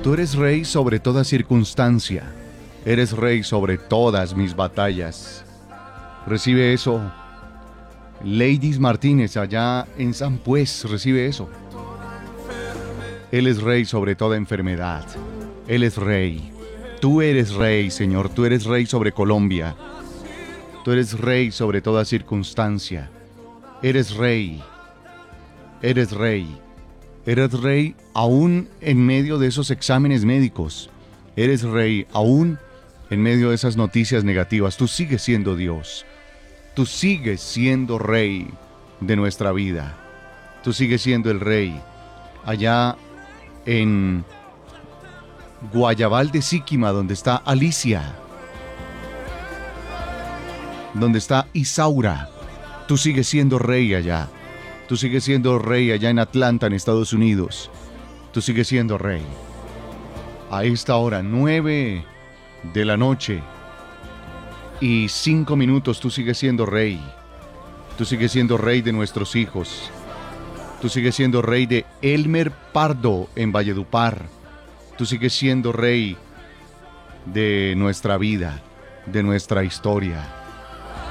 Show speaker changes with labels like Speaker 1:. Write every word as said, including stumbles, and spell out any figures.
Speaker 1: Tú eres rey sobre toda circunstancia. Eres rey sobre todas mis batallas. Recibe eso. Ladies Martínez, allá en San Pues, recibe eso. Él es rey sobre toda enfermedad. Él es rey. Tú eres rey, Señor. Tú eres rey sobre Colombia. Tú eres rey sobre toda circunstancia. Eres rey. Eres rey. Eres rey aún en medio de esos exámenes médicos. Eres rey aún en medio de esas noticias negativas. Tú sigues siendo Dios. Tú sigues siendo rey de nuestra vida. Tú sigues siendo el rey. Allá en Guayabal de Síquima, donde está Alicia, donde está Isaura, tú sigues siendo rey allá. Tú sigues siendo rey allá en Atlanta, en Estados Unidos. Tú sigues siendo rey. A esta hora, nueve de la noche y cinco minutos, tú sigues siendo rey. Tú sigues siendo rey de nuestros hijos. Tú sigues siendo rey de Elmer Pardo en Valledupar. Tú sigues siendo rey de nuestra vida, de nuestra historia.